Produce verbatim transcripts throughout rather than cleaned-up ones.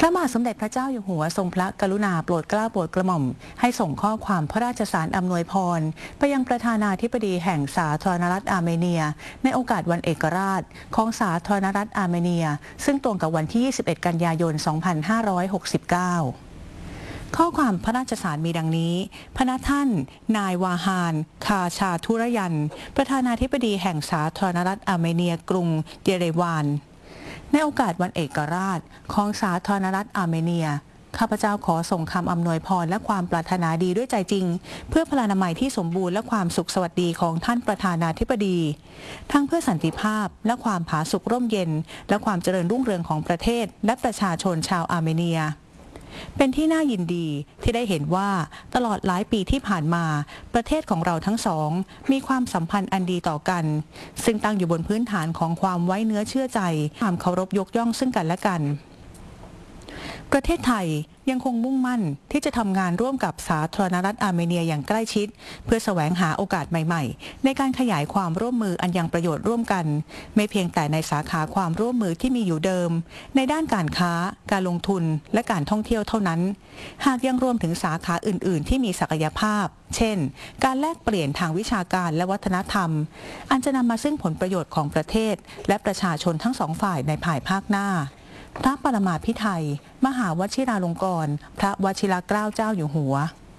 ระบาทสมเด็จพระเจ้าอยู่หัวทรงพระกรุณาโปรดเกล้าโปรดกระหม่อมให้ส่งข้อความพระราชสารอำนวยพรไปยังประธานาธิบดีแห่งสาธารณรัฐอาร์เมเนียในโอกาสวันเอกราชของสาธารณรัฐอาร์เมเนียซึ่งตรงกับวันที่ ยี่สิบเอ็ด กันยายน สองพันห้าร้อยหกสิบเก้า ข้อความพระราชสารมีดังนี้พระท่านนายวาฮานคาชาทุรยันประธานาธิบดีแห่งสาธารณรัฐอาร์เมเนียกรุงเยเรวานในโอกาสวันเอกราชของสาธารณรัฐอาร์เมเนียข้าพเจ้าขอส่งคำอำนวยพรและความปรารถนาดีด้วยใจจริงเพื่อพลานามัยที่สมบูรณ์และความสุขสวัสดีของท่านประธานาธิบดีทั้งเพื่อสันติภาพและความผาสุกร่มเย็นและความเจริญรุ่งเรืองของประเทศและประชาชนชาวอาร์เมเนียเป็นที่น่ายินดีที่ได้เห็นว่าตลอดหลายปีที่ผ่านมาประเทศของเราทั้งสองมีความสัมพันธ์อันดีต่อกันซึ่งตั้งอยู่บนพื้นฐานของความไว้เนื้อเชื่อใจความเคารพยกย่องซึ่งกันและกันประเทศไทยยังคงมุ่งมั่นที่จะทำงานร่วมกับสาธารณรัฐอาร์เมเนียอย่างใกล้ชิดเพื่อแสวงหาโอกาสใหม่ๆในการขยายความร่วมมืออันยังประโยชน์ร่วมกันไม่เพียงแต่ในสาขาความร่วมมือที่มีอยู่เดิมในด้านการค้าการลงทุนและการท่องเที่ยวเท่านั้นหากยังรวมถึงสาขาอื่นๆที่มีศักยภาพเช่นการแลกเปลี่ยนทางวิชาการและวัฒนธรรมอันจะนำมาซึ่งผลประโยชน์ของประเทศและประชาชนทั้งสองฝ่ายในภายภาคหน้าพระปรมาภิไธยมหาวชิราลงกรณ์พระวชิรเกล้าเจ้าอยู่หัว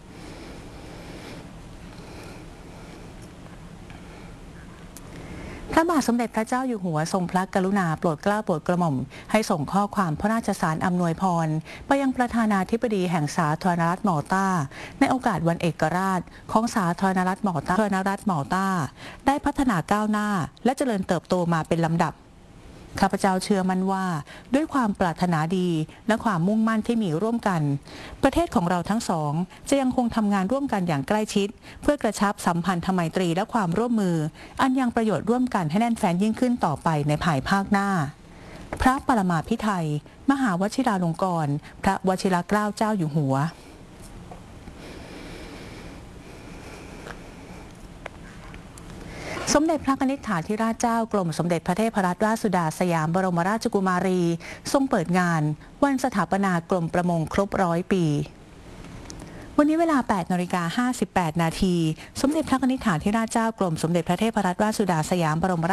พระบาทสมเด็จพระเจ้าอยู่หัวทรงพระกรุณาโปรดเกล้าโปรดกระหม่อมให้ส่งข้อความพระราชสารอำนวยพรไปยังประธานาธิบดีแห่งสาธารณรัฐมอลตาในโอกาสวันเอกราชของสาธารณรัฐมอลตาสาธารณรัฐมอลตาได้พัฒนาก้าวหน้าและเจริญเติบโตมาเป็นลำดับข้าพเจ้าเชื่อมั่นว่าด้วยความปรารถนาดีและความมุ่งมั่นที่มีร่วมกันประเทศของเราทั้งสองจะยังคงทำงานร่วมกันอย่างใกล้ชิดเพื่อกระชับสัมพันธไมตรีและความร่วมมืออันยังประโยชน์ร่วมกันให้แน่นแฟ้นยิ่งขึ้นต่อไปในภายภาคหน้าพระปรมาภิไธยมหาวชิราลงกรณ์พระวชิรเกล้าเจ้าอยู่หัวสมเด็จพระนิธิถาธิราชเจ้ากรมสมเด็จพระเทพรัตนราชสุดาสยามบรมราชกุมารีทรงเปิดงานวันสถาปนากรมประมงครบร้อยปีวันนี้เวลา แปดนาฬิกาห้าสิบแปดนาทีสมเด็จพระนิธิถาธิราชเจ้ากรมสมเด็จพระเทพรัตนราชสุดาสยามบรมราช